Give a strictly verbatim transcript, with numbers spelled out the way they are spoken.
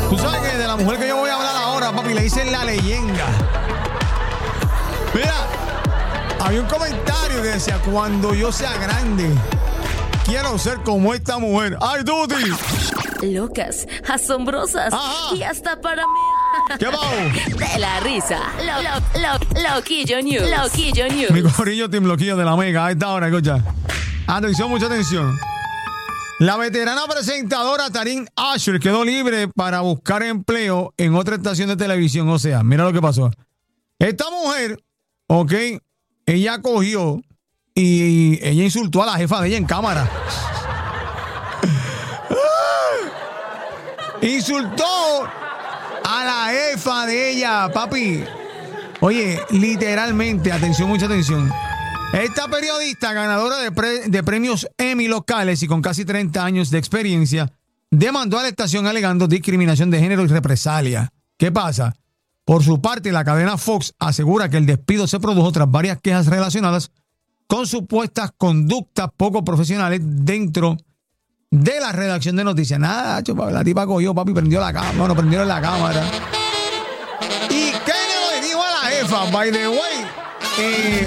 Tú sabes que de la mujer que yo voy a hablar ahora, papi, le dicen la leyenda. Mira, había un comentario que decía, cuando yo sea grande, quiero ser como esta mujer. ¡Ay, Tuti! Locas, asombrosas. Ajá. Y hasta para mí. ¿Qué bajo? De la risa. Lo, lo, lo, Loquillo News. Loquillo News. Mi corillo Team Loquillo de la Mega. A esta hora, escucha. Atención, mucha atención. La veterana presentadora Taryn Asher quedó libre para buscar empleo en otra estación de televisión. O sea, mira lo que pasó. Esta mujer, ok, ella cogió y ella insultó a la jefa de ella en cámara. Insultó a la jefa de ella, papi. Oye, literalmente, atención, mucha atención. Esta periodista, ganadora de, pre- de premios Emmy locales y con casi treinta años de experiencia, demandó a la estación alegando discriminación de género y represalia. ¿Qué pasa? Por su parte, la cadena Fox asegura que el despido se produjo tras varias quejas relacionadas con supuestas conductas poco profesionales dentro de la redacción de noticias. Nada, chupa, la tipa cogió, papi, prendió la cámara. Bueno, prendieron la cámara. ¿Y qué le dijo a la jefa? By the way, eh,